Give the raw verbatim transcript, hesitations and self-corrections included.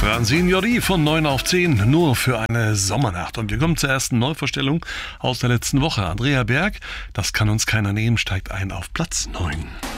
hören Sie Signori von neun auf zehn, nur für eine Sommernacht. Und wir kommen zur ersten Neuvorstellung aus der letzten Woche. Andrea Berg, das kann uns keiner nehmen, steigt ein auf Platz neun.